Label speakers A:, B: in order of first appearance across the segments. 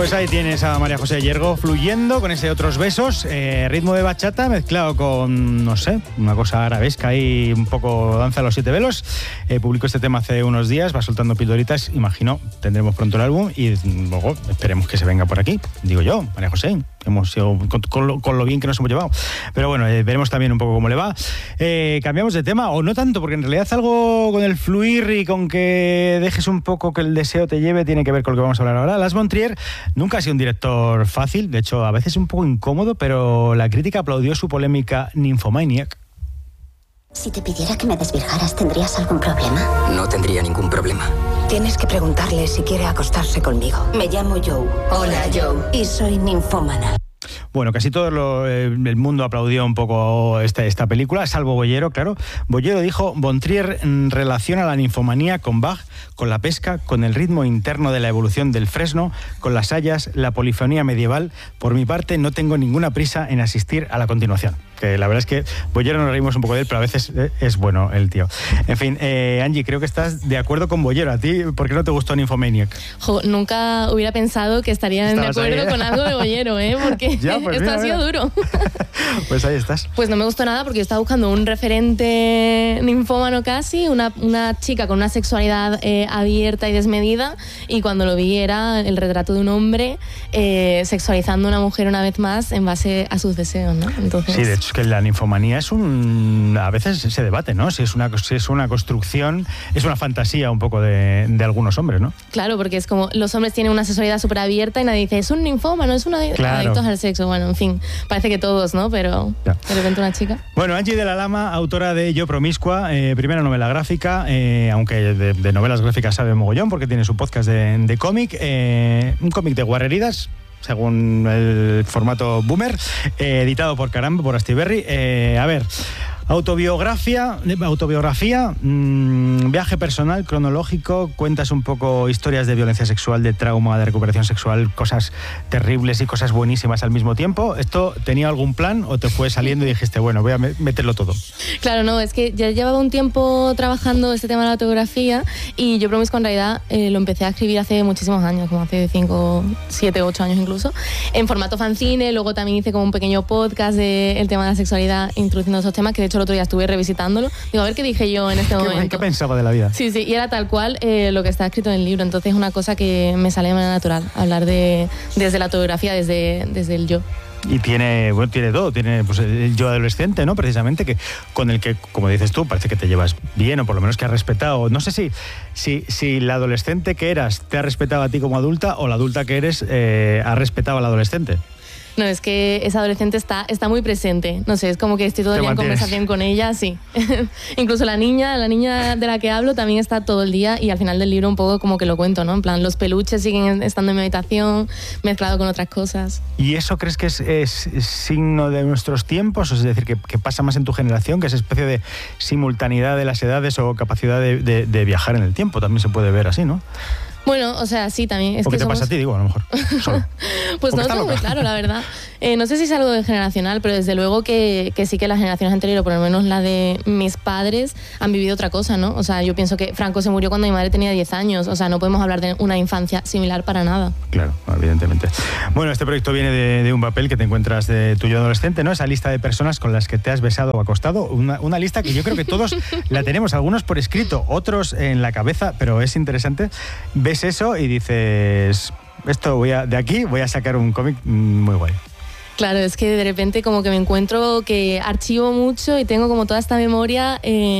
A: Pues ahí tienes a María José Yergo fluyendo con ese Otros Besos, ritmo de bachata mezclado con, no sé, una cosa arabesca ahí, un poco danza a los 7 velos. Publicó este tema hace unos días, va soltando pildoritas, imagino, tendremos pronto el álbum y luego esperemos que se venga por aquí, digo yo, María José. Hemos sido con lo bien que nos hemos llevado. Pero bueno, veremos también un poco cómo le va. Cambiamos de tema, o no tanto, porque en realidad algo con el fluir y con que dejes un poco que el deseo te lleve tiene que ver con lo que vamos a hablar ahora. Lars von Trier nunca ha sido un director fácil, de hecho a veces un poco incómodo, pero la crítica aplaudió su polémica Nymphomaniac.
B: Si te pidiera que me desvirgaras, ¿tendrías algún problema?
C: No tendría ningún problema.
D: Tienes que preguntarle si quiere acostarse conmigo.
B: Me llamo Joe.
D: Hola, Joe.
B: Y soy ninfómana.
A: Bueno, casi todo el mundo aplaudió un poco esta película, salvo Bollero, claro. Bollero dijo: von Trier relaciona la ninfomanía con Bach, con la pesca, con el ritmo interno de la evolución del fresno, con las hayas, la polifonía medieval. Por mi parte, no tengo ninguna prisa en asistir a la continuación. Que la verdad es que Bollero nos reímos un poco de él, pero a veces es bueno el tío. En fin, Angie, creo que estás de acuerdo con Bollero. ¿A ti por qué no te gustó Nymphomaniac?
E: Nunca hubiera pensado que estarían de acuerdo con algo de Bollero, porque
A: ya, pues
E: esto
A: mira,
E: ha sido duro.
A: Pues ahí estás.
E: Pues no me gustó nada porque yo estaba buscando un referente ninfómano casi, una chica con una sexualidad abierta y desmedida, y cuando lo vi era el retrato de un hombre sexualizando a una mujer una vez más en base a sus deseos, ¿no? Entonces...
A: Sí, de hecho es que la ninfomanía es a veces se debate, ¿no? Si es una construcción, es una fantasía un poco de algunos hombres, ¿no?
E: Claro, porque es como los hombres tienen una sexualidad súper abierta y nadie dice, es un ninfómano, es un adictos al sexo. Bueno, en fin, parece que todos, ¿no? Pero ya. De repente una chica.
A: Bueno, Angie de la Lama, autora de Yo Promiscua, primera novela gráfica, aunque de novelas gráficas sabe mogollón porque tiene su podcast de cómic, un cómic de guarreridas, según el formato Boomer, editado por Caramba, por Astiberri. A ver, autobiografía, viaje personal, cronológico, cuentas un poco historias de violencia sexual, de trauma, de recuperación sexual, cosas terribles y cosas buenísimas al mismo tiempo. ¿Esto tenía algún plan o te fue saliendo y dijiste, bueno, voy a meterlo todo?
E: Claro, no, es que ya llevaba un tiempo trabajando este tema de la autobiografía y Yo Promiscua en realidad lo empecé a escribir hace muchísimos años, como hace 5, 7, 8 años incluso, en formato fanzine. Luego también hice como un pequeño podcast del tema de la sexualidad, introduciendo esos temas, que de hecho el otro día estuve revisitándolo. Digo, a ver qué dije yo en este momento.
A: ¿Qué pensaba de la vida?
E: Sí, y era tal cual lo que está escrito en el libro. Entonces es una cosa que me sale de manera natural, hablar desde la autobiografía, desde el yo.
A: Y tiene todo, tiene pues, el yo adolescente, ¿no? Precisamente, que con el que, como dices tú, parece que te llevas bien, o por lo menos que has respetado. No sé si la adolescente que eras te ha respetado a ti como adulta, o la adulta que eres ha respetado a la adolescente.
E: No, es que esa adolescente está muy presente. No sé, es como que estoy todo el día en conversación con ella, sí. Incluso la niña de la que hablo también está todo el día, y al final del libro un poco como que lo cuento, ¿no? En plan, los peluches siguen estando en mi habitación, mezclado con otras cosas.
A: ¿Y eso crees que es signo de nuestros tiempos? Es decir, que pasa más en tu generación, que esa especie de simultaneidad de las edades o capacidad de viajar en el tiempo también se puede ver así, ¿no?
E: Bueno, o sea, sí, también. Es
A: ¿O qué
E: que
A: te pasa a ti, digo, a lo mejor? Solo.
E: Pues no lo tengo muy claro, la verdad. No sé si es algo de generacional, pero desde luego que sí, que las generaciones anteriores, por lo menos la de mis padres, han vivido otra cosa, ¿no? O sea, yo pienso que Franco se murió cuando mi madre tenía 10 años. O sea, no podemos hablar de una infancia similar para nada. Claro,
A: evidentemente. Bueno, este proyecto viene de un papel que te encuentras de tu yo adolescente, ¿no? Esa lista de personas con las que te has besado o acostado. Una lista que yo creo que todos la tenemos, algunos por escrito, otros en la cabeza, pero es interesante. Ves eso y dices, de aquí voy a sacar un cómic muy guay.
E: Claro, es que de repente como que me encuentro que archivo mucho y tengo como toda esta memoria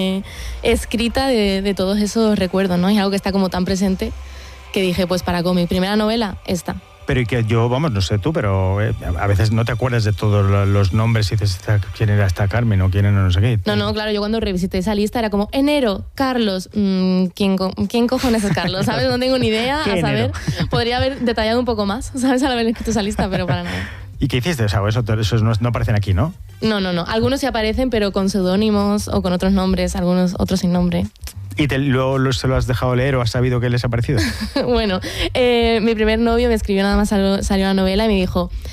E: escrita de todos esos recuerdos, ¿no? Es algo que está como tan presente que dije, pues para cómic, primera novela, esta.
A: Pero y que yo, no sé tú, pero a veces no te acuerdas de todos los nombres y dices, ¿quién era esta Carmen o quién era no sé qué?
E: No, claro, yo cuando revisité esa lista era como, enero, Carlos, ¿quién cojones es Carlos? ¿Sabes? No tengo ni idea, a saber, podría haber detallado un poco más, ¿sabes? Al haber escrito esa lista, pero para nada.
A: ¿Y qué hiciste? O sea, esos no aparecen aquí, ¿no?
E: No. Algunos sí aparecen, pero con seudónimos o con otros nombres, algunos otros sin nombre.
A: ¿Y luego se lo has dejado leer o has sabido qué les ha parecido?
E: Bueno, mi primer novio me escribió, nada más salió la novela y me dijo,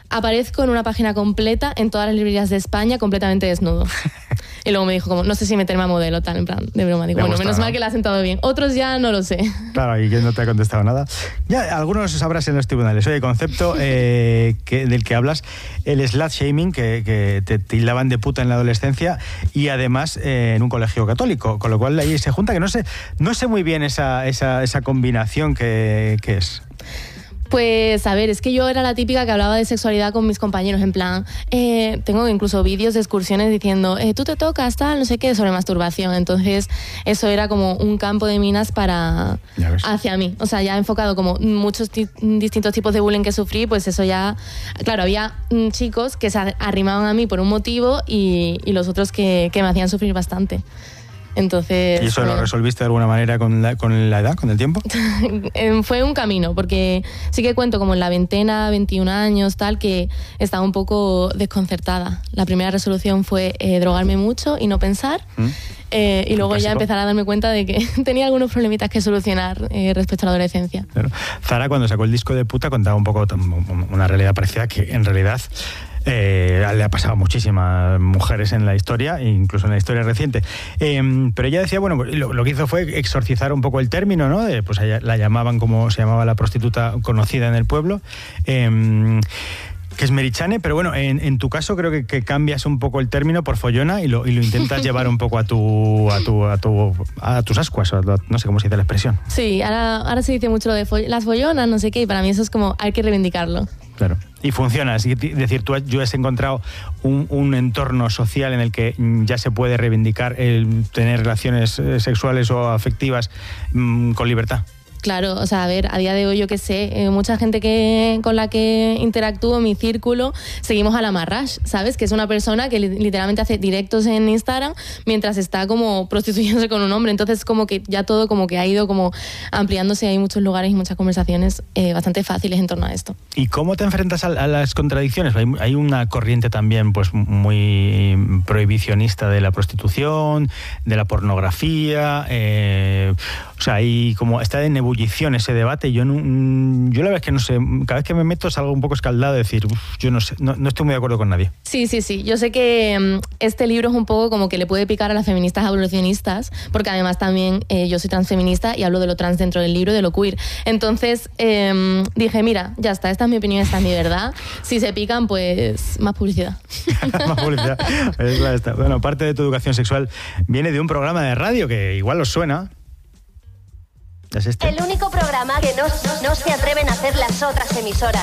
E: aparezco en una página completa en todas las librerías de España completamente desnudo. Y luego me dijo como, no sé si meterme a modelo, tal, en plan, de broma. Digo, bueno, menos mal que la has sentado bien. Otros ya no lo sé.
A: Claro, y que no te ha contestado nada. Ya, algunos sabrás en los tribunales. Oye, concepto del que hablas, el slut shaming, que te tildaban de puta en la adolescencia y además en un colegio católico. Con lo cual ahí se junta, que no sé muy bien esa combinación que es.
E: Pues, a ver, es que yo era la típica que hablaba de sexualidad con mis compañeros, en plan, tengo incluso vídeos de excursiones diciendo, tú te tocas, tal, no sé qué, sobre masturbación. Entonces, eso era como un campo de minas hacia mí. O sea, ya enfocado como muchos distintos tipos de bullying que sufrí, pues eso ya... Claro, había chicos que se arrimaban a mí por un motivo y los otros que me hacían sufrir bastante. Entonces,
A: ¿y eso lo resolviste de alguna manera con la edad, con el tiempo?
E: Fue un camino, porque sí que cuento como en la veintena, 21 años, tal, que estaba un poco desconcertada. La primera resolución fue drogarme mucho y no pensar. Y luego ya empezar a darme cuenta de que tenía algunos problemitas que solucionar respecto a la adolescencia. Claro.
A: Zara, cuando sacó el disco de Puta, contaba un poco una realidad parecida, que en realidad le ha pasado a muchísimas mujeres en la historia, incluso en la historia reciente. Pero ella decía, bueno, lo que hizo fue exorcizar un poco el término, ¿no? Pues la llamaban como se llamaba la prostituta conocida en el pueblo. Que es Merichane, pero bueno, en tu caso creo que cambias un poco el término por follona y lo intentas llevar un poco a tus ascuas, no sé cómo se dice la expresión.
E: Sí, ahora se dice mucho lo de las follonas, no sé qué, y para mí eso es como, hay que reivindicarlo.
A: Claro. Y funciona, es decir, yo has encontrado un entorno social en el que ya se puede reivindicar el tener relaciones sexuales o afectivas con libertad.
E: Claro, o sea, a ver, a día de hoy yo qué sé, mucha gente con la que interactúo en mi círculo, seguimos a la Marrash, ¿sabes? Que es una persona que literalmente hace directos en Instagram mientras está como prostituyéndose con un hombre. Entonces como que ya todo como que ha ido como ampliándose, hay muchos lugares y muchas conversaciones bastante fáciles en torno a esto.
A: ¿Y cómo te enfrentas a las contradicciones? Hay una corriente también pues muy prohibicionista de la prostitución, de la pornografía, o sea, hay como está en ebullición ese debate y yo la verdad es que no sé, cada vez que me meto salgo un poco escaldado de decir, yo no sé, no estoy muy de acuerdo con nadie.
E: Sí, yo sé que este libro es un poco como que le puede picar a las feministas evolucionistas, porque además también yo soy transfeminista y hablo de lo trans dentro del libro, de lo queer. Entonces dije, mira, ya está, esta es mi opinión, esta es mi verdad. Si se pican, pues más publicidad.
A: Más publicidad. Bueno, parte de tu educación sexual viene de un programa de radio que igual os suena. ¿Es este?
C: El único programa que no se atreven a hacer las otras emisoras.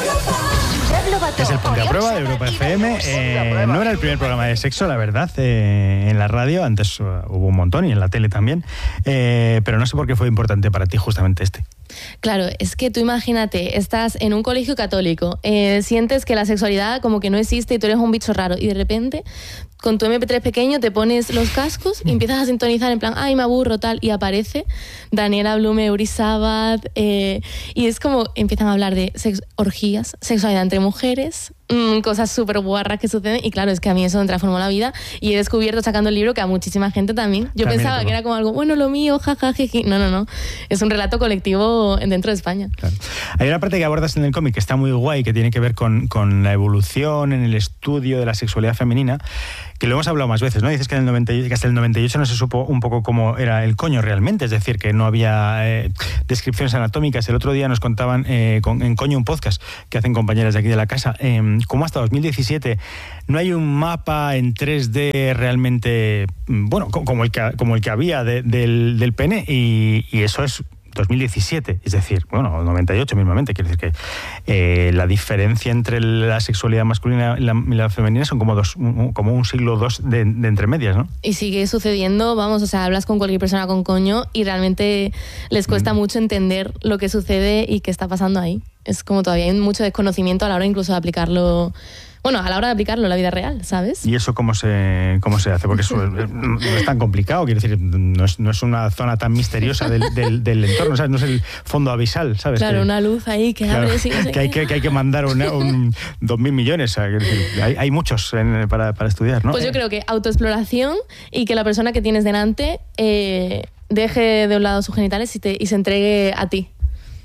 A: Es el Ponte a Prueba de Europa FM. No era el primer programa de sexo, la verdad, en la radio. Antes hubo un montón y en la tele también. Pero no sé por qué fue importante para ti justamente este.
E: Claro, es que tú imagínate, estás en un colegio católico, sientes que la sexualidad como que no existe y tú eres un bicho raro y de repente con tu MP3 pequeño te pones los cascos y empiezas a sintonizar en plan, ay, me aburro, tal, y aparece Daniela Blume, Uri Sabat, y es como empiezan a hablar de orgías, sexualidad entre mujeres, cosas súper guarras que suceden, y claro, es que a mí eso me transformó la vida y he descubierto sacando el libro que a muchísima gente también. Yo también pensaba que era como algo, bueno, lo mío, jaja, jiji. No, es un relato colectivo dentro de España. Claro.
A: Hay una parte que abordas en el cómic que está muy guay, que tiene que ver con la evolución en el estudio de la sexualidad femenina, que lo hemos hablado más veces, ¿no? Dices que hasta el 98 no se supo un poco cómo era el coño realmente, es decir, que no había descripciones anatómicas. El otro día nos contaban en Coño, un podcast que hacen compañeras de aquí de la casa, cómo hasta 2017 no hay un mapa en 3D realmente, bueno, como el que había del pene, y eso es 2017, es decir, bueno, 98 mismamente, quiere decir que la diferencia entre la sexualidad masculina y la femenina son como un siglo II de entre medias, ¿no?
E: Y sigue sucediendo, vamos, o sea, hablas con cualquier persona con coño y realmente les cuesta mucho entender lo que sucede y qué está pasando ahí. Es como todavía hay mucho desconocimiento a la hora incluso de aplicarlo. Bueno, a la hora de aplicarlo en la vida real, ¿sabes?
A: ¿Y eso cómo se hace? Porque eso no es tan complicado, quiero decir, no es una zona tan misteriosa del entorno, ¿sabes? No es el fondo abisal, ¿sabes?
E: Claro, una luz ahí que abre... Sí,
A: que hay que mandar 2.000 millones, ¿sabes? Hay muchos para estudiar, ¿no?
E: Pues yo creo que autoexploración y que la persona que tienes delante deje de un lado sus genitales y se entregue a ti.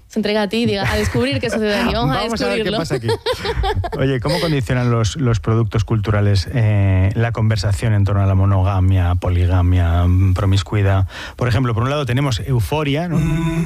E: se entrega a ti, diga, a descubrir qué sucede aquí. Vamos a descubrirlo.
A: Vamos a ver qué pasa aquí. Oye, ¿cómo condicionan los productos culturales la conversación en torno a la monogamia, poligamia, promiscuidad? Por ejemplo, por un lado tenemos Euforia, ¿no?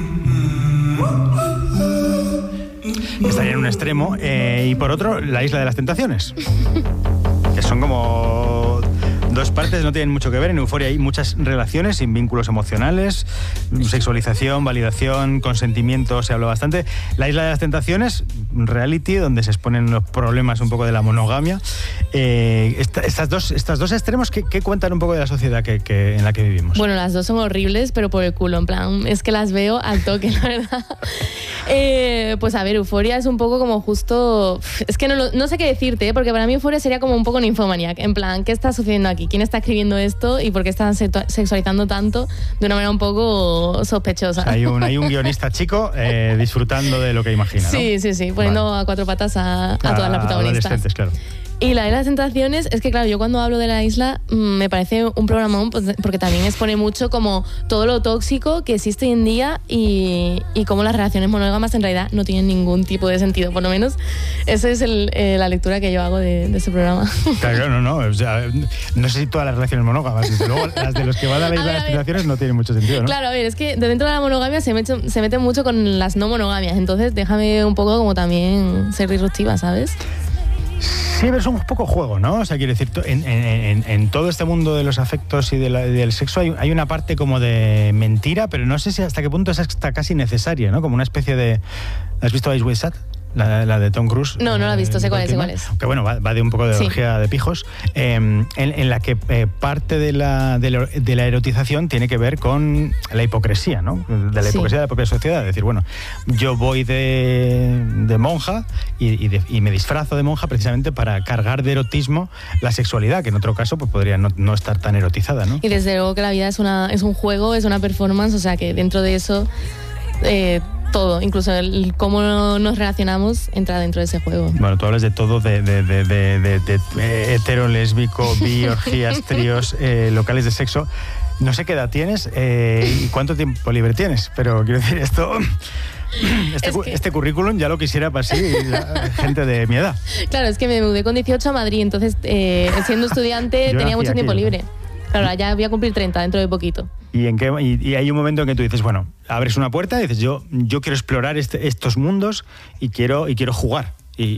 A: Que estaría en un extremo, y por otro, La Isla de las Tentaciones, que son como dos partes, no tienen mucho que ver. En Euforia hay muchas relaciones sin vínculos emocionales, sexualización, validación, consentimiento, se habla bastante. La Isla de las Tentaciones, reality, donde se exponen los problemas un poco de la monogamia. Estas dos extremos, ¿qué cuentan un poco de la sociedad en la que vivimos?
E: Bueno, las dos son horribles, pero por el culo, en plan, es que las veo al toque, la verdad. Pues a ver, Euforia es un poco como justo... Es que no sé qué decirte, porque para mí Euforia sería como un poco Nymphomaniac, en plan, ¿qué está sucediendo aquí? ¿Quién está escribiendo esto y por qué están sexualizando tanto de una manera un poco sospechosa?
A: O sea, hay un guionista chico disfrutando de lo que imagina, ¿no?
E: Sí, poniendo a cuatro patas a todas las protagonistas.
A: Adolescentes, claro.
E: Y La Isla de las Tentaciones, es que claro, yo cuando hablo de la isla me parece un programón, pues, porque también expone mucho como todo lo tóxico que existe hoy en día y cómo las relaciones monógamas en realidad no tienen ningún tipo de sentido, por lo menos esa es la lectura que yo hago de ese programa.
A: Claro, no, o sea, no sé si todas las relaciones monógamas, desde luego las de los que van a La Isla de las Tentaciones no tienen mucho sentido, ¿no?
E: Claro, a ver, es que dentro de la monogamia se mete mucho con las no monogamias, entonces déjame un poco como también ser disruptiva, ¿sabes?
A: Sí, pero es un poco juego, ¿no? O sea, quiero decir, en todo este mundo de los afectos y del sexo hay una parte como de mentira, pero no sé si hasta qué punto es hasta casi necesaria, ¿no? Como una especie de... ¿Has visto Ice White Sat? La de Tom Cruise.
E: No la he visto, sé cuál es.
A: Que bueno, va de un poco de orgía de pijos, en la que parte de la erotización tiene que ver con la hipocresía, ¿no? De la hipocresía de la propia sociedad. Es decir, bueno, yo voy de monja y me disfrazo de monja precisamente para cargar de erotismo la sexualidad, que en otro caso pues podría no estar tan erotizada, ¿no?
E: Y desde luego que la vida es un juego, es una performance, o sea que dentro de eso... todo, incluso el cómo nos relacionamos entra dentro de ese juego. Bueno,
A: tú hablas de todo, de hetero, lésbico, bi, orgías, tríos, locales de sexo. No sé qué edad tienes y cuánto tiempo libre tienes, pero quiero decir, este currículum ya lo quisiera para sí la gente de mi edad.
E: Claro, es que me mudé con 18 a Madrid, entonces siendo estudiante tenía mucho tiempo libre. Claro, ya voy a cumplir 30 dentro de poquito.
A: Y hay un momento en que tú dices, bueno, abres una puerta y dices, yo quiero explorar estos mundos y quiero jugar.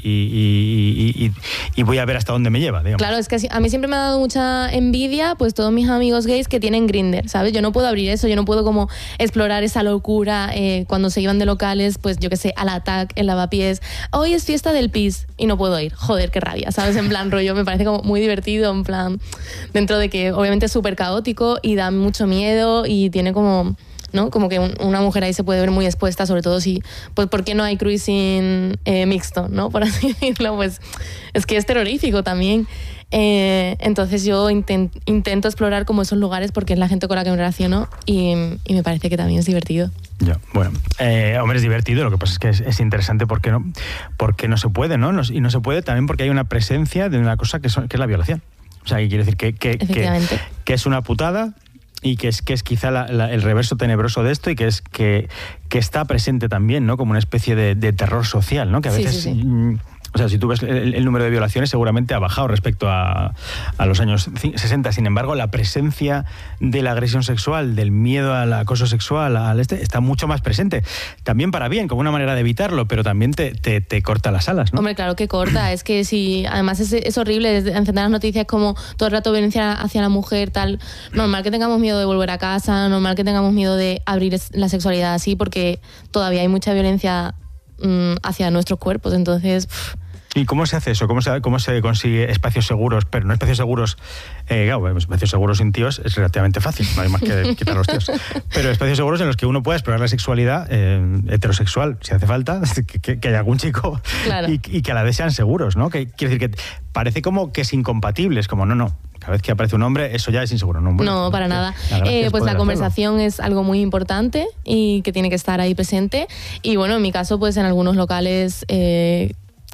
A: Y voy a ver hasta dónde me lleva, digamos.
E: Claro, es que a mí siempre me ha dado mucha envidia pues todos mis amigos gays que tienen Grindr, ¿sabes? Yo no puedo abrir eso, yo no puedo como explorar esa locura cuando se iban de locales, pues yo qué sé, al Attack, el Lavapiés, hoy es fiesta del pis y no puedo ir, joder, qué rabia, ¿sabes? En plan rollo, me parece como muy divertido, en plan, dentro de que obviamente es súper caótico y da mucho miedo y tiene como... ¿no? Como que una mujer ahí se puede ver muy expuesta, sobre todo si, pues, ¿por qué no hay cruising mixto, ¿no? Por así decirlo, pues es que es terrorífico también. Entonces yo intento explorar como esos lugares porque es la gente con la que me relaciono y me parece que también es divertido.
A: Ya, bueno, hombre, es divertido, lo que pasa es que es interesante porque no se puede, ¿no? Y no se puede también porque hay una presencia de una cosa que es la violación. O sea, que quiere decir que es una putada, y que es quizá el reverso tenebroso de esto y que está presente también, ¿no? Como una especie de terror social, ¿no? Que a veces... Sí. O sea, si tú ves el número de violaciones seguramente ha bajado respecto a los años 60. Sin embargo, la presencia de la agresión sexual, del miedo al acoso sexual, está mucho más presente. También para bien, como una manera de evitarlo, pero también te corta las alas, ¿no?
E: Hombre, claro que corta. Es que si... Además es horrible encender las noticias como todo el rato violencia hacia la mujer, tal. Normal que tengamos miedo de volver a casa, normal que tengamos miedo de abrir la sexualidad así, porque todavía hay mucha violencia hacia nuestros cuerpos. Entonces...
A: ¿Y cómo se hace eso? ¿Cómo se consigue espacios seguros? Pero no espacios seguros... espacios seguros sin tíos es relativamente fácil, no hay más que quitar los tíos. Pero espacios seguros en los que uno pueda explorar la sexualidad heterosexual, si hace falta, que haya algún chico, claro. y que a la vez sean seguros, ¿no? Quiere decir que parece como que es incompatible, es como no. Cada vez que aparece un hombre, eso ya es inseguro, ¿no? Bueno,
E: no, para nada. Pues la conversación es algo muy importante y que tiene que estar ahí presente. Y bueno, en mi caso, pues en algunos locales...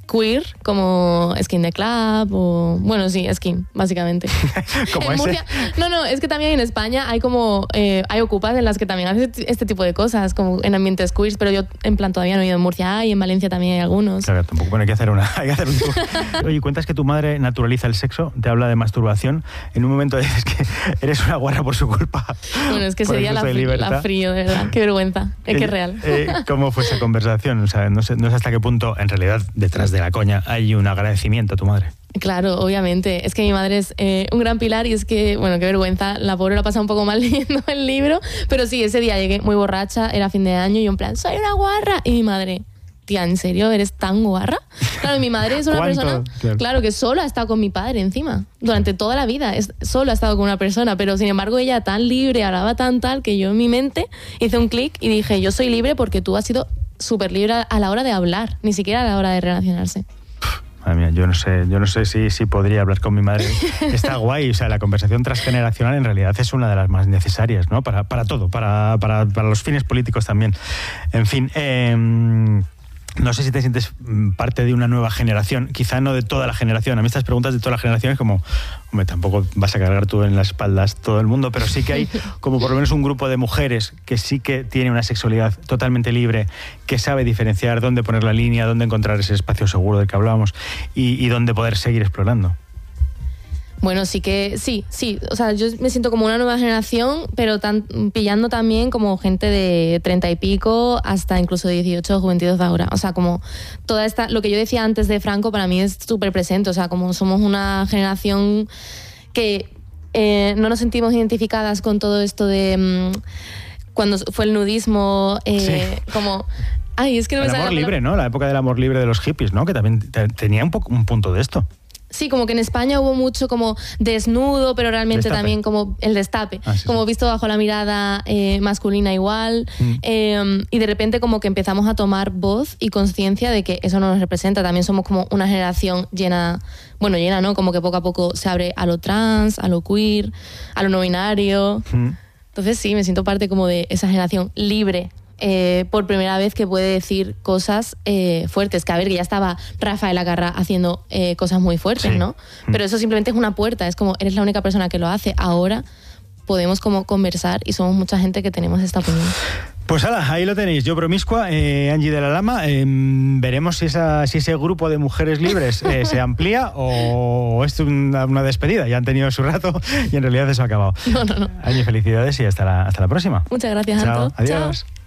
E: queer, como Skin the Club, o bueno, sí, Skin, básicamente.
A: Como
E: en
A: ese.
E: Murcia, no, es que también en España hay como, hay ocupas en las que también hacen este tipo de cosas, como en ambientes queers, pero yo en plan todavía no he ido. En Murcia y en Valencia también hay algunos.
A: Claro, tampoco, bueno, hay que hacer un tour. Oye, cuentas que tu madre naturaliza el sexo, te habla de masturbación, en un momento dices que eres una guarra por su culpa.
E: Bueno, es que
A: por
E: sería la frío, de verdad, qué vergüenza, es que es real.
A: ¿Cómo fue esa conversación? O sea, no sé hasta qué punto, en realidad, detrás de la coña, hay un agradecimiento a tu madre.
E: Claro, obviamente. Es que mi madre es un gran pilar y es que, bueno, qué vergüenza. La pobre la pasa un poco mal leyendo el libro. Pero sí, ese día llegué muy borracha, era fin de año y yo en plan, soy una guarra. Y mi madre, tía, ¿en serio eres tan guarra? Claro, mi madre es una persona, claro, que solo ha estado con mi padre encima. Durante toda la vida, solo ha estado con una persona. Pero sin embargo ella tan libre, hablaba tan tal, que yo en mi mente hice un clic y dije, yo soy libre porque tú has sido súper libre a la hora de hablar, ni siquiera a la hora de relacionarse.
A: Madre mía, yo no sé si podría hablar con mi madre. Está guay, o sea, la conversación transgeneracional en realidad es una de las más necesarias, ¿no? Para todo, para los fines políticos también. En fin, no sé si te sientes parte de una nueva generación, quizá no de toda la generación. A mí estas preguntas de toda la generación es como, hombre, tampoco vas a cargar tú en las espaldas todo el mundo, pero sí que hay como por lo menos un grupo de mujeres que sí que tiene una sexualidad totalmente libre, que sabe diferenciar dónde poner la línea, dónde encontrar ese espacio seguro del que hablábamos y dónde poder seguir explorando.
E: Bueno, sí. O sea, yo me siento como una nueva generación, pero pillando también como gente de 30 y pico hasta incluso 18 o 22 de ahora. O sea, como toda esta... Lo que yo decía antes de Franco para mí es súper presente. O sea, como somos una generación que no nos sentimos identificadas con todo esto de... cuando fue el nudismo,
A: sí.
E: Como... Ay, es que no me
A: el
E: sale
A: amor
E: la
A: libre, ¿no? La época del amor libre de los hippies, ¿no? Que también tenía un punto de esto.
E: Sí, como que en España hubo mucho como desnudo, pero realmente
A: Destape.
E: también como el destape, como visto bajo la mirada masculina igual, y de repente como que empezamos a tomar voz y conciencia de que eso no nos representa. También somos como una generación llena, ¿no? Como que poco a poco se abre a lo trans, a lo queer, a lo no binario. Entonces sí, me siento parte como de esa generación libre. Por primera vez que puede decir cosas fuertes, que a ver, que ya estaba Rafael Acarrá haciendo cosas muy fuertes, sí. ¿no? Pero eso simplemente es una puerta, es como, eres la única persona que lo hace, ahora podemos como conversar y somos mucha gente que tenemos esta opinión.
A: Pues ala, ahí lo tenéis, Yo Promiscua, Angie de la Lama. Veremos si ese grupo de mujeres libres se amplía o es una despedida. Ya han tenido su rato y en realidad eso ha acabado.
E: No.
A: Angie, felicidades y hasta la próxima.
E: Muchas gracias,
A: Chao,
E: Anto.
A: adiós.
E: Chao.